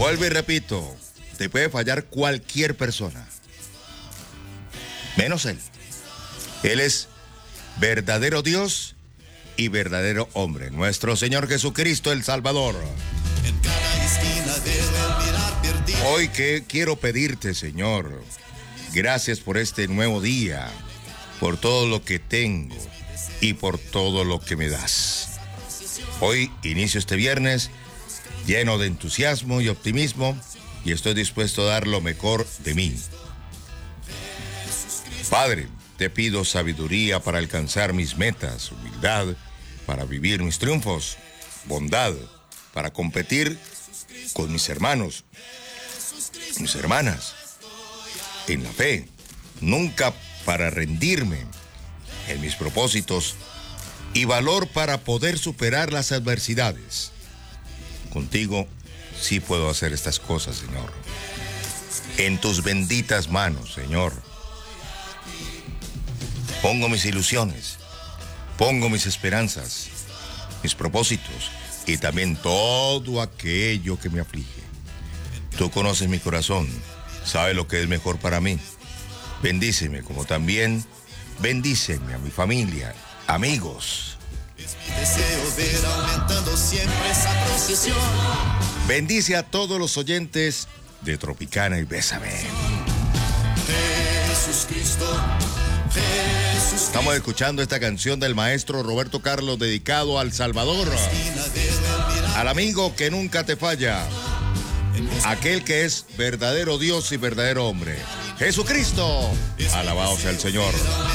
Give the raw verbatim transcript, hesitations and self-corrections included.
Vuelvo y repito, te puede fallar cualquier persona, menos Él. Él es verdadero Dios y verdadero hombre, nuestro Señor Jesucristo el Salvador. Hoy que quiero pedirte, Señor, gracias por este nuevo día, por todo lo que tengo y por todo lo que me das. Hoy inicio este viernes lleno de entusiasmo y optimismo y estoy dispuesto a dar lo mejor de mí. Padre, te pido sabiduría para alcanzar mis metas, humildad para vivir mis triunfos, bondad para competir con mis hermanos, mis hermanas, en la fe, nunca para rendirme en mis propósitos y valor para poder superar las adversidades. Contigo sí puedo hacer estas cosas, Señor. En tus benditas manos, Señor. Pongo mis ilusiones, pongo mis esperanzas, mis propósitos y también todo aquello que me aflige. Tú conoces mi corazón, sabes lo que es mejor para mí. Bendíceme como también bendíceme a mi familia, amigos. Deseo ver aumentando siempre esa procesión. Bendice a todos los oyentes de Tropicana y Bésame. Jesús Cristo, Jesús Cristo. Estamos escuchando esta canción del maestro Roberto Carlos dedicado al Salvador, al amigo que nunca te falla, aquel que es verdadero Dios y verdadero hombre, Jesucristo. Alabado sea el Señor.